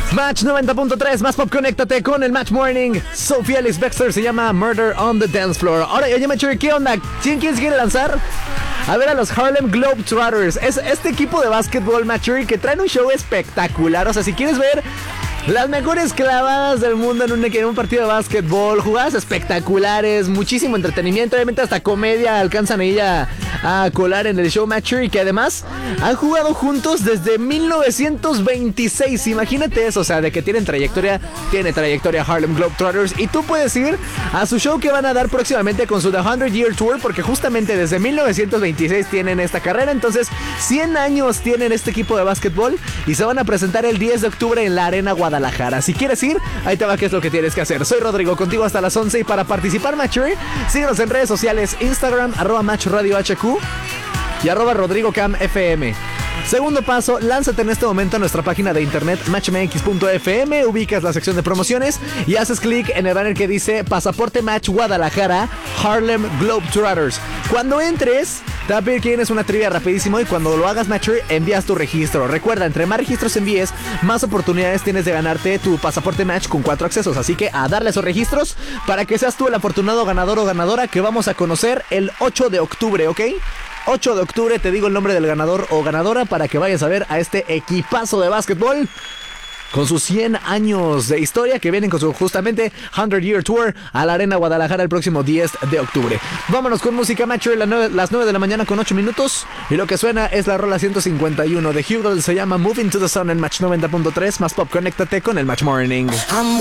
Match 90.3, más pop, conéctate con el Match Morning. Sophie Ellis Bextor, se llama Murder on the Dance Floor. Ahora, oye, Machury, ¿qué onda? ¿Quién se quiere lanzar? A ver a los Harlem Globetrotters. Es este equipo de básquetbol, Machury, que traen un show espectacular. O sea, si quieres ver las mejores clavadas del mundo en un partido de básquetbol, jugadas espectaculares, muchísimo entretenimiento, obviamente hasta comedia alcanzan ahí a colar en el show, Machury, que además han jugado juntos desde 1926. Imagínate eso, o sea, de que tiene trayectoria Harlem Globetrotters, y tú puedes ir a su show que van a dar próximamente con su The 100 Year Tour, porque justamente desde 1926 tienen esta carrera. Entonces 100 años tienen este equipo de básquetbol y se van a presentar el 10 de octubre en la Arena Guadalajara. Si quieres ir, ahí te va qué es lo que tienes que hacer. Soy Rodrigo, contigo hasta las 11, y para participar, Machury, síguenos en redes sociales: Instagram, @MatchRadioHQ y @RodrigoCamFM. Segundo paso, lánzate en este momento a nuestra página de internet matchmx.fm, ubicas la sección de promociones y haces clic en el banner que dice Pasaporte Match Guadalajara Harlem Globetrotters. Cuando entres, te va a pedir que tienes una trivia rapidísimo, y cuando lo hagas, Machury, envías tu registro. Recuerda, entre más registros envíes, más oportunidades tienes de ganarte tu Pasaporte Match con 4 accesos. Así que a darle esos registros para que seas tú el afortunado ganador o ganadora que vamos a conocer el 8 de octubre, ¿ok? 8 de octubre, te digo el nombre del ganador o ganadora para que vayas a ver a este equipazo de básquetbol con sus 100 años de historia, que vienen con su justamente 100 Year Tour a la Arena Guadalajara el próximo 10 de octubre. Vámonos con música, Machury, las 9 de la mañana con 8 minutos. Y lo que suena es la rola 151 de Hugel, se llama Moving to the Sun en Match 90.3. Más pop, conéctate con el Match Morning.